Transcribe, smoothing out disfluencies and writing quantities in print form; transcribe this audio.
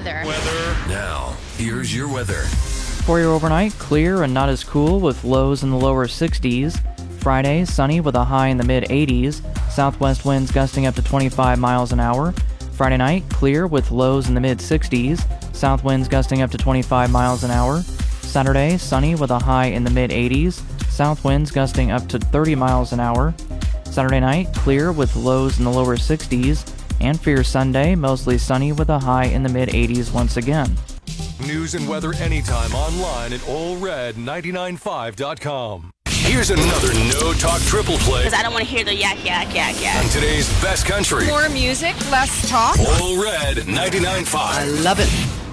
weather. Now, here's your weather. For your overnight, clear and not as cool with lows in the lower 60s. Friday, sunny with a high in the mid-80s. Southwest winds gusting up to 25 miles an hour. Friday night, clear with lows in the mid-60s. South winds gusting up to 25 miles an hour. Saturday, sunny with a high in the mid-80s. South winds gusting up to 30 miles an hour. Saturday night, clear with lows in the lower 60s. And for your Sunday, mostly sunny with a high in the mid-80s once again. News and weather anytime online at allred995.com. Here's another No Talk triple play. Because I don't want to hear the yak, yak, yak, yak. On today's best country. More music, less talk. All Red 99.5. I love it.